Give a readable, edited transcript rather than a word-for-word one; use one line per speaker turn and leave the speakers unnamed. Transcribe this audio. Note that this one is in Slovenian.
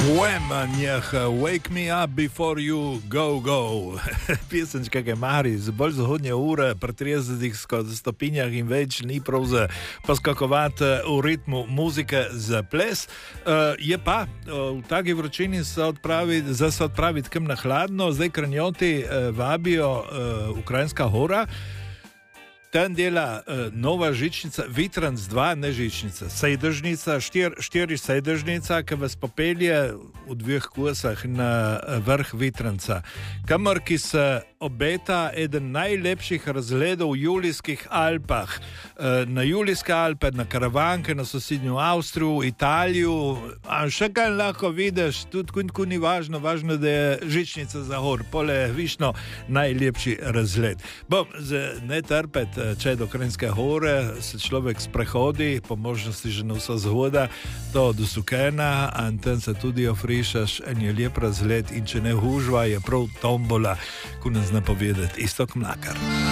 Wemmanjah, Wake Me Up Before You Go Go. Piesenčka, ki mari z bolj zahodnje ure, pri 30 stopinjah in več, ni prav za poskakovati v ritmu muzike za ples. Je pa v taki vročini se odpraviti kam na hladno. Zdaj Kranjoti vabijo Ukrajinska hora. Tam dela nova žičnica, Vitranc 2, ne žičnica, sedežnica, štiri sedežnica, ki vas popelje v dveh kosah na vrh Vitranca. Kamor, ki se obeta eden najlepših razgledov v Julijskih Alpah. Na Julijske Alpe, na Karavanke, na sosednjo Avstrijo, Italijo, a še kaj lahko vidiš, tudi ko ni važno, da je žičnica za hor, pole višno najlepši razgled. Bom, ne trpeti, če do Kranjske hore se človek sprehodi, po možnosti že na vsa zhoda, do Sukena, in tam se tudi ofrišaš, en je lep razgled, in če ne hužva, je prav tombola, ko nas ne povedati, Iztok Mlakar.